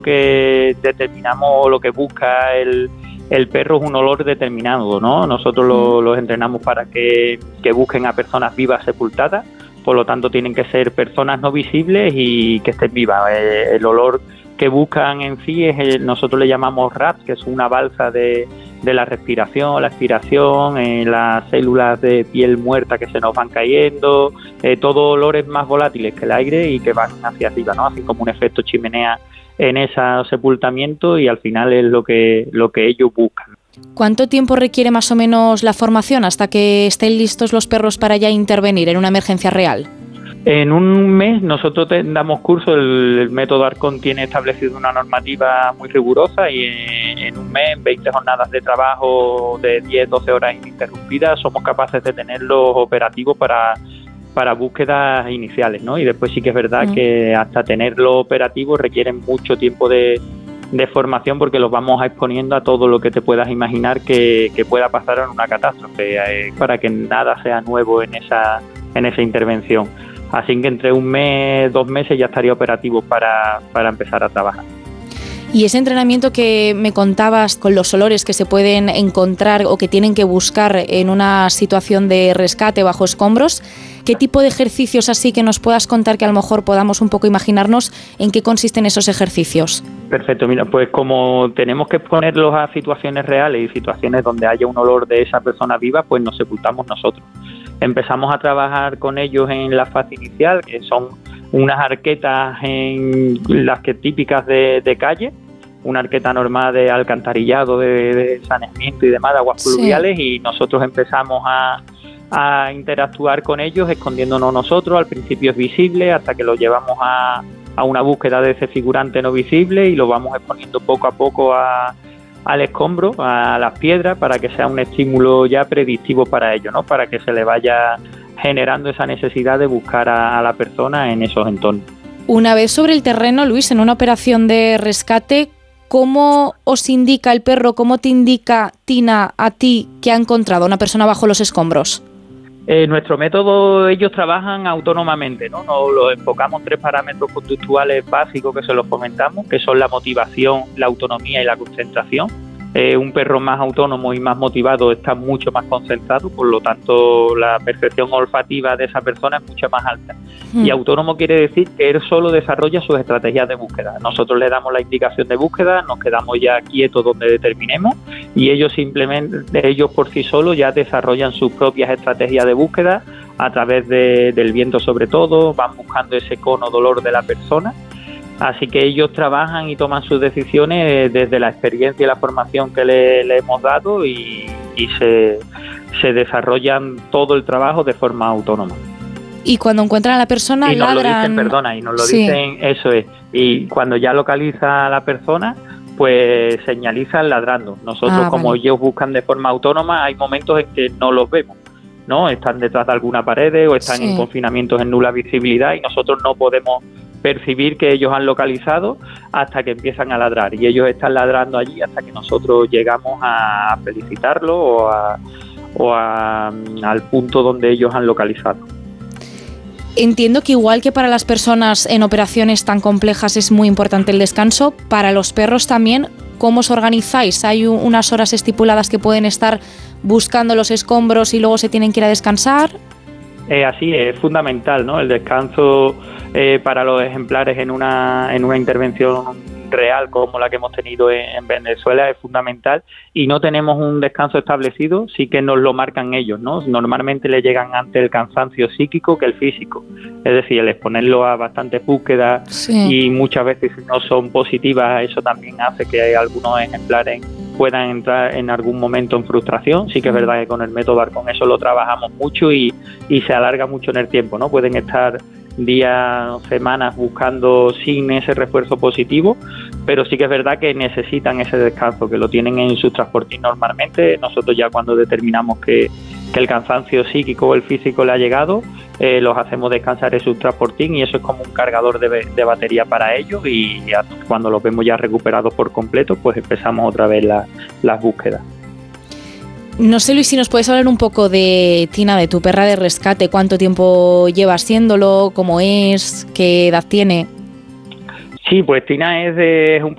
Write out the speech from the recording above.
que determinamos, lo que busca el perro es un olor determinado, ¿no? Nosotros los entrenamos para que busquen a personas vivas sepultadas, por lo tanto tienen que ser personas no visibles y que estén vivas. El olor que buscan en sí nosotros le llamamos RAPS, que es una balsa de la respiración, la expiración, las células de piel muerta que se nos van cayendo, todo olores más volátiles que el aire y que van hacia arriba, ¿no? Así como un efecto chimenea en ese sepultamiento, y al final es lo que ellos buscan. ¿Cuánto tiempo requiere más o menos la formación hasta que estén listos los perros para ya intervenir en una emergencia real? En un mes nosotros damos curso, el método Arcón tiene establecido una normativa muy rigurosa y en un mes, 20 jornadas de trabajo de 10-12 horas ininterrumpidas, somos capaces de tenerlos operativos para búsquedas iniciales, ¿no? Y después sí que es verdad que hasta tenerlo operativo requieren mucho tiempo de formación, porque los vamos exponiendo a todo lo que te puedas imaginar que pueda pasar en una catástrofe, para que nada sea nuevo en esa intervención. Así que entre un mes, 2 meses ya estaría operativo para empezar a trabajar. Y ese entrenamiento que me contabas con los olores que se pueden encontrar o que tienen que buscar en una situación de rescate bajo escombros, ¿qué tipo de ejercicios así que nos puedas contar, que a lo mejor podamos un poco imaginarnos en qué consisten esos ejercicios? Perfecto, mira, pues como tenemos que exponerlos a situaciones reales y situaciones donde haya un olor de esa persona viva, pues nos sepultamos nosotros. Empezamos a trabajar con ellos en la fase inicial, que son unas arquetas en las que típicas de calle, una arqueta normal de alcantarillado, de saneamiento y demás, de aguas pluviales, y nosotros empezamos a interactuar con ellos escondiéndonos nosotros. Al principio es visible hasta que lo llevamos a una búsqueda de ese figurante no visible y lo vamos exponiendo poco a poco al escombro, a las piedras, para que sea un estímulo ya predictivo para ellos, ¿no? Para que se le vaya generando esa necesidad de buscar a la persona en esos entornos. Una vez sobre el terreno, Luis, en una operación de rescate, ¿cómo os indica el perro, cómo te indica Tina a ti que ha encontrado a una persona bajo los escombros? Nuestro método, ellos trabajan autónomamente, ¿no? Nos los enfocamos en 3 parámetros conductuales básicos que se los comentamos, que son la motivación, la autonomía y la concentración. Un perro más autónomo y más motivado está mucho más concentrado, por lo tanto la percepción olfativa de esa persona es mucho más alta. Y autónomo quiere decir que él solo desarrolla sus estrategias de búsqueda. Nosotros le damos la indicación de búsqueda, nos quedamos ya quietos donde determinemos y ellos por sí solos ya desarrollan sus propias estrategias de búsqueda a través del viento, sobre todo, van buscando ese cono de olor de la persona. Así que ellos trabajan y toman sus decisiones desde la experiencia y la formación que le hemos dado y se desarrollan todo el trabajo de forma autónoma. Y cuando encuentran a la persona, ladran. Y nos lo dicen, eso es. Y cuando ya localiza a la persona, pues señalizan ladrando. Nosotros, como ellos buscan de forma autónoma, hay momentos en que no los vemos, ¿no? Están detrás de alguna pared o están en confinamientos en nula visibilidad y nosotros no podemos percibir que ellos han localizado hasta que empiezan a ladrar, y ellos están ladrando allí hasta que nosotros llegamos a felicitarlo o al punto donde ellos han localizado. Entiendo que igual que para las personas en operaciones tan complejas es muy importante el descanso, para los perros también, ¿cómo os organizáis? ¿Hay unas horas estipuladas que pueden estar buscando los escombros y luego se tienen que ir a descansar? Así es fundamental, ¿no? El descanso para los ejemplares en una intervención real como la que hemos tenido en Venezuela es fundamental, y no tenemos un descanso establecido, sí que nos lo marcan ellos, ¿no? Normalmente le llegan antes el cansancio psíquico que el físico, es decir, el exponerlo a bastantes búsquedas y muchas veces si no son positivas, eso también hace que algunos ejemplares puedan entrar en algún momento en frustración. Sí que es verdad que con el método Arcón eso lo trabajamos mucho y se alarga mucho en el tiempo, ¿no? Pueden estar días, semanas buscando sin ese refuerzo positivo, pero sí que es verdad que necesitan ese descanso, que lo tienen en sus transportes normalmente. Nosotros ya cuando determinamos que el cansancio psíquico o el físico le ha llegado, los hacemos descansar en su transportín y eso es como un cargador de batería para ellos, y ya cuando los vemos ya recuperados por completo, pues empezamos otra vez las búsquedas. No sé, Luis, si nos puedes hablar un poco de Tina, de tu perra de rescate. ¿Cuánto tiempo lleva haciéndolo? ¿Cómo es? ¿Qué edad tiene? Sí, pues Tina es un